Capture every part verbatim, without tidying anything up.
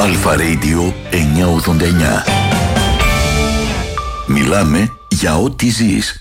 Αλφα Radio εννιακόσια ογδόντα εννιά. Μιλάμε για ό,τι ζεις.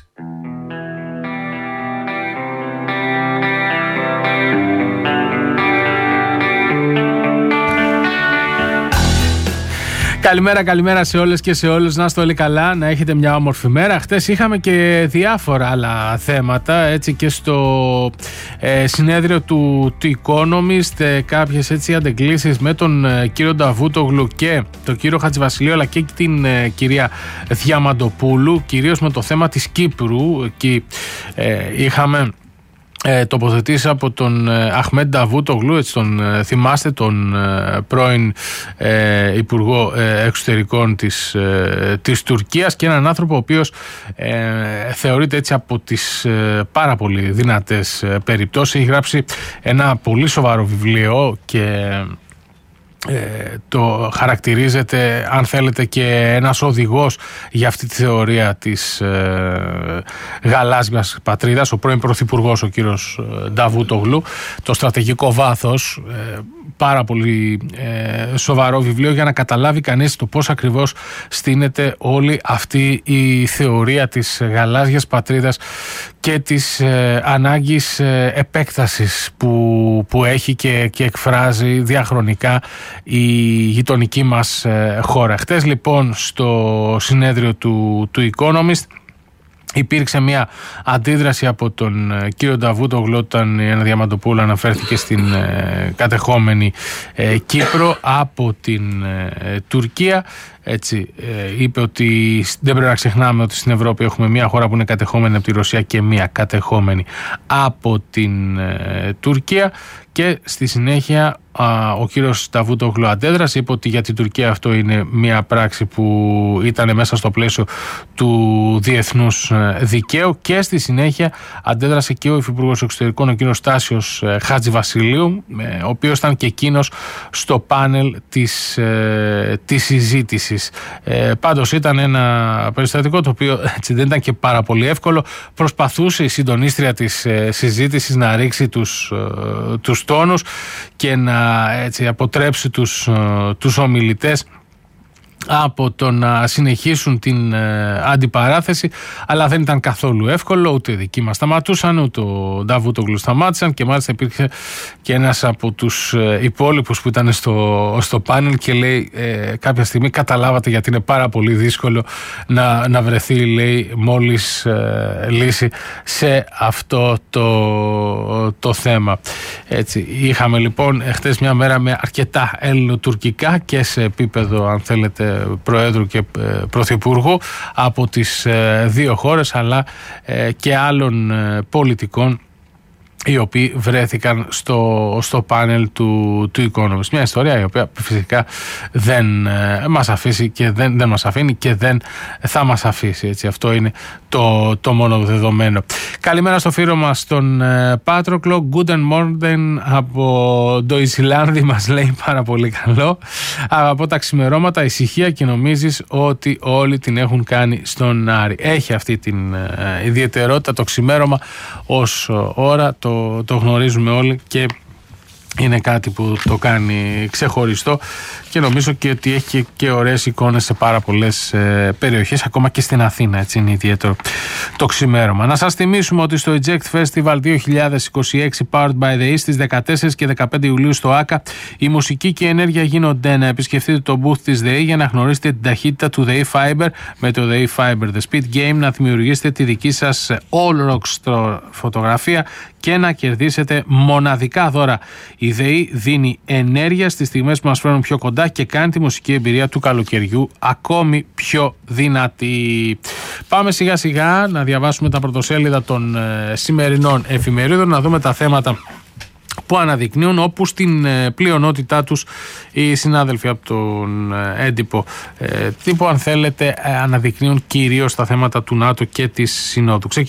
Καλημέρα, καλημέρα σε όλες και σε όλους. Να είστε όλοι καλά, να έχετε μια όμορφη μέρα. Χτες είχαμε και διάφορα άλλα θέματα, έτσι, και στο ε, συνέδριο του, του Economist, ε, κάποιες έτσι αντεγκλήσεις με τον ε, κύριο Νταβούτογλου και τον κύριο Χατζηβασιλείου, αλλά και την ε, κυρία Διαμαντοπούλου, κυρίως με το θέμα της Κύπρου. Εκεί ε, είχαμε Ε, τοποθετήσει από τον ε, Αχμέντ Νταβούτογλου, έτσι τον ε, θυμάστε, τον ε, πρώην ε, Υπουργό ε, Εξωτερικών της, ε, της Τουρκίας, και έναν άνθρωπο ο οποίος ε, θεωρείται έτσι από τις ε, πάρα πολύ δυνατές ε, περιπτώσεις. Έχει γράψει ένα πολύ σοβαρό βιβλίο και Ε, το χαρακτηρίζεται, αν θέλετε, και ένας οδηγός για αυτή τη θεωρία της ε, γαλάζιας πατρίδας, ο πρώην πρωθυπουργός ο κύριος Νταβούτογλου. Το στρατηγικό βάθος, ε, πάρα πολύ ε, σοβαρό βιβλίο για να καταλάβει κανείς το πώς ακριβώς στείνεται όλη αυτή η θεωρία της γαλάζιας πατρίδας και της ε, ανάγκης ε, επέκτασης που, που έχει και, και εκφράζει διαχρονικά η γειτονική μας ε, χώρα. Χτες λοιπόν στο συνέδριο του, του Economist υπήρξε μια αντίδραση από τον ε, κύριο Νταβούτογλου όταν η Άννα Διαμαντοπούλου αναφέρθηκε στην ε, κατεχόμενη ε, Κύπρο από την ε, Τουρκία. Έτσι, ε, είπε ότι δεν πρέπει να ξεχνάμε ότι στην Ευρώπη έχουμε μια χώρα που είναι κατεχόμενη από τη Ρωσία και μια κατεχόμενη από την ε, Τουρκία, και στη συνέχεια α, ο κύριος Νταβούτογλου αντέδρασε, είπε ότι για την Τουρκία αυτό είναι μια πράξη που ήταν μέσα στο πλαίσιο του διεθνούς δικαίου, και στη συνέχεια αντέδρασε και ο Υφυπουργός Εξωτερικών, ο κύριος Στάσιος Χατζηβασιλείου, ο οποίος ήταν και εκείνος στο πάνελ της, ε, της συζήτησης. Ε, πάντως ήταν ένα περιστατικό το οποίο έτσι, δεν ήταν και πάρα πολύ εύκολο. Προσπαθούσε η συντονίστρια της ε, συζήτησης να ρίξει τους, ε, τους τόνους και να έτσι, αποτρέψει τους, ε, τους ομιλητές από το να συνεχίσουν την ε, αντιπαράθεση, αλλά δεν ήταν καθόλου εύκολο. Ούτε οι δικοί μας σταματούσαν, ούτε ο Νταβούτογλου σταμάτησαν, και μάλιστα υπήρχε και ένας από τους ε, υπόλοιπους που ήταν στο, στο πάνελ και λέει ε, κάποια στιγμή καταλάβατε γιατί είναι πάρα πολύ δύσκολο να, να βρεθεί, λέει, μόλις ε, λύση σε αυτό το, το θέμα. Έτσι, είχαμε λοιπόν χτες μια μέρα με αρκετά ελληνοτουρκικά και σε επίπεδο, αν θέλετε, Προέδρου και Πρωθυπουργού από τις δύο χώρες, αλλά και άλλων πολιτικών οι οποίοι βρέθηκαν στο, στο πάνελ του, του Economist. Μια ιστορία η οποία φυσικά δεν ε, μας αφήσει και δεν, δεν μας αφήνει και δεν θα μας αφήσει. Έτσι. Αυτό είναι το, το μόνο δεδομένο. Καλημέρα στο φίλο μας τον ε, Πάτροκλο. Guten Morgen από το Ισλάνδη, μας λέει, πάρα πολύ καλό. Από τα ξημερώματα ησυχία και νομίζεις ότι όλοι την έχουν κάνει στον Άρη. Έχει αυτή την ε, ιδιαιτερότητα το ξημέρωμα ως ώρα, το Το, το γνωρίζουμε όλοι και είναι κάτι που το κάνει ξεχωριστό, και νομίζω και ότι έχει και, και ωραίες εικόνες σε πάρα πολλές ε, περιοχές, ακόμα και στην Αθήνα, έτσι είναι ιδιαίτερο το ξημέρωμα. Να σας θυμίσουμε ότι στο Eject Festival δύο χιλιάδες είκοσι έξι Powered by the East στις δεκατέσσερις και δεκαπέντε Ιουλίου στο ΆΚΑ, η μουσική και η ενέργεια γίνονται ένα. Επισκεφτείτε το booth της ΔΕΗ για να γνωρίσετε την ταχύτητα του ΔΕΗ Fiber με το ΔΕΗ Fiber The Speed Game, να δημιουργήσετε τη δική σας All Rock φωτογραφία και να κερδίσετε μοναδικά δώρα. Η ΔΕΗ δίνει ενέργεια στις στιγμές που μας φέρνουν πιο κοντά και κάνει τη μουσική εμπειρία του καλοκαιριού ακόμη πιο δυνατή. Πάμε σιγά σιγά να διαβάσουμε τα πρωτοσέλιδα των ε, σημερινών εφημερίδων, να δούμε τα θέματα που αναδεικνύουν, όπου στην ε, πλειονότητά τους οι συνάδελφοι από τον ε, έντυπο ε, τύπο, αν θέλετε, ε, αναδεικνύουν κυρίως τα θέματα του ΝΑΤΟ και της Συνόδου.